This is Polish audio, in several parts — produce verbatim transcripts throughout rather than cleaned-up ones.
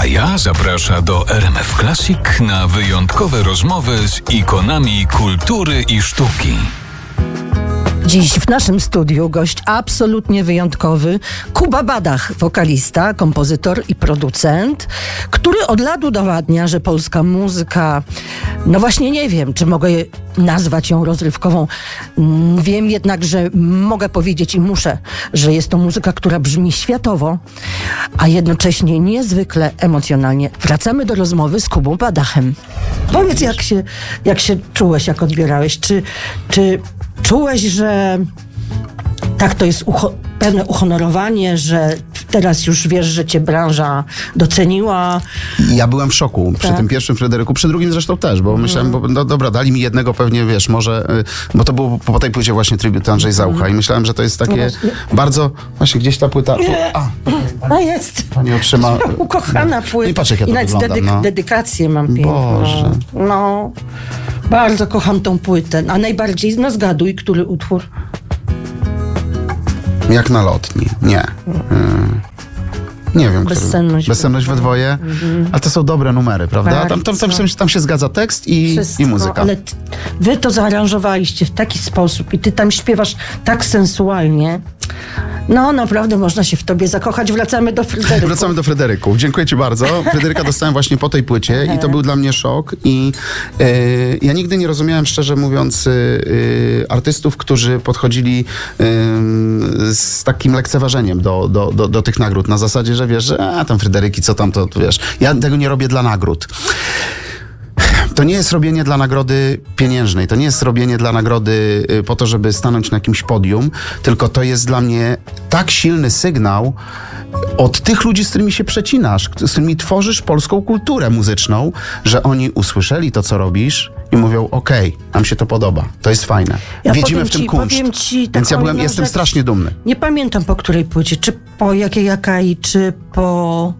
A ja zaprasza do R M F Classic na wyjątkowe rozmowy z ikonami kultury i sztuki. Dziś w naszym studiu gość absolutnie wyjątkowy, Kuba Badach, wokalista, kompozytor i producent, który od lat udowadnia, że polska muzyka, no właśnie nie wiem, czy mogę nazwać ją rozrywkową. Wiem jednak, że mogę powiedzieć i muszę, że jest to muzyka, która brzmi światowo, a jednocześnie niezwykle emocjonalnie. Wracamy do rozmowy z Kubą Badachem. Powiedz, jak się, jak się czułeś, jak odbierałeś? Czy, czy czułeś, że tak, to jest ucho- pewne uhonorowanie, że teraz już wiesz, że cię branża doceniła? Ja byłem w szoku przy tak. tym pierwszym Fryderyku, przy drugim zresztą też, bo mm. myślałem, bo, no dobra, dali mi jednego pewnie, wiesz, może, bo to było po tej płycie właśnie tribute Andrzej Zaucha i myślałem, że to jest takie no bardzo, właśnie gdzieś ta płyta, tu, a, a jest, pani otrzyma, ukochana płyta. I patrz, jak ja to I nawet wyglądam, dedyk- no. dedykację mam piękną. Boże. No, bardzo kocham tą płytę, a najbardziej, no zgaduj, który utwór? Jak na lotni, nie. Hmm. Nie wiem, Bezsenność, który. Bezsenność we dwoje. Mm-hmm. Ale to są dobre numery, prawda? Tam, tam, tam, tam się zgadza tekst i, Wszystko, i muzyka. Ale t- wy to zaaranżowaliście w taki sposób i ty tam śpiewasz tak sensualnie. No, naprawdę można się w tobie zakochać. Wracamy do Fryderyków. Wracamy do Fryderyków. Dziękuję ci bardzo. Fryderyka dostałem właśnie po tej płycie i to był dla mnie szok. I e, ja nigdy nie rozumiałem, szczerze mówiąc, e, artystów, którzy podchodzili e, z takim lekceważeniem do, do, do, do tych nagród. Na zasadzie, że wiesz, że a tam Fryderyki, co tam, to wiesz. Ja tego nie robię dla nagród. To nie jest robienie dla nagrody pieniężnej, to nie jest robienie dla nagrody po to, żeby stanąć na jakimś podium, tylko to jest dla mnie tak silny sygnał od tych ludzi, z którymi się przecinasz, z którymi tworzysz polską kulturę muzyczną, że oni usłyszeli to, co robisz i mówią, okej, okay, nam się to podoba, to jest fajne. Ja Widzimy w tym ci, kunszt. ci Więc ja byłem, jestem rzecz. strasznie dumny. Nie pamiętam, po której płycie, czy po jakiej Akai, czy po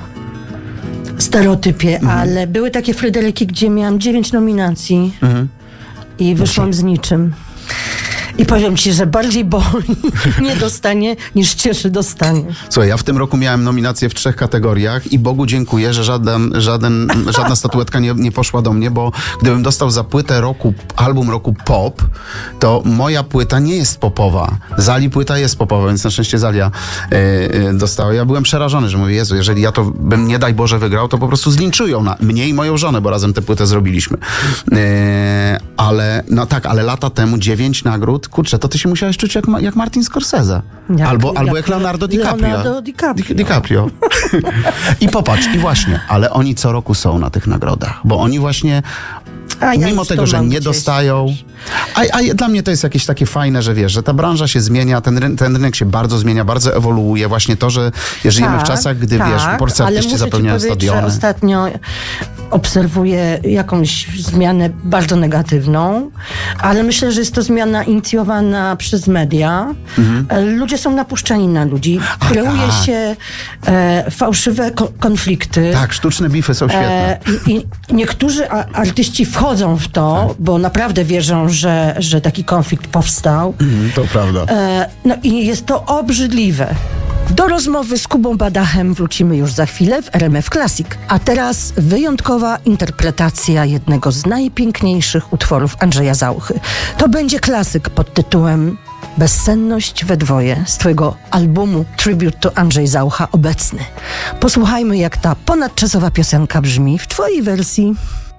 Stereotypie, mhm. ale były takie Fryderyki, gdzie miałam dziewięć nominacji mhm. i wyszłam Dobrze. z niczym. I powiem ci, że bardziej boli nie dostanie, niż cieszy dostanie. Słuchaj, ja w tym roku miałem nominacje w trzech kategoriach i Bogu dziękuję, że żaden, żaden, żadna statuetka nie, nie poszła do mnie, bo gdybym dostał za płytę roku, album roku pop, to moja płyta nie jest popowa. Zali płyta jest popowa, więc na szczęście Zalia yy, yy, dostała. Ja byłem przerażony, że mówię, Jezu, jeżeli ja to bym, nie daj Boże, wygrał, to po prostu zlinczują na mnie i moją żonę, bo razem tę płytę zrobiliśmy. Yy, ale, no tak, ale lata temu dziewięć nagród, kurczę, to ty się musiałeś czuć jak, jak Martin Scorsese. Jak, albo, jak, albo jak Leonardo DiCaprio. Leonardo DiCaprio. Di, DiCaprio. I popatrz, i właśnie, ale oni co roku są na tych nagrodach, bo oni właśnie A ja mimo tego, że nie gdzieś. dostają. A, a dla mnie to jest jakieś takie fajne, że wiesz, że ta branża się zmienia, ten, ry- ten rynek się bardzo zmienia, bardzo ewoluuje. Właśnie to, że żyjemy tak, w czasach, gdy tak, wiesz, polscy artyści zapełniają ci powiedzieć, stadiony. Że ostatnio obserwuję jakąś zmianę bardzo negatywną, ale myślę, że jest to zmiana inicjowana przez media. Mhm. Ludzie są napuszczani na ludzi. Kreuje tak. się e, fałszywe ko- konflikty. Tak, sztuczne bify są świetne. E, i, I niektórzy a, artyści wchodzą w to, tak. bo naprawdę wierzą, że, że taki konflikt powstał. Mhm, to prawda. E, no i jest to obrzydliwe. Do rozmowy z Kubą Badachem wrócimy już za chwilę w R M F Classic. A teraz wyjątkowa interpretacja jednego z najpiękniejszych utworów Andrzeja Zauchy. To będzie klasyk pod tytułem Bezsenność we dwoje z twojego albumu Tribute to Andrzej Zaucha obecny. Posłuchajmy, jak ta ponadczasowa piosenka brzmi w twojej wersji.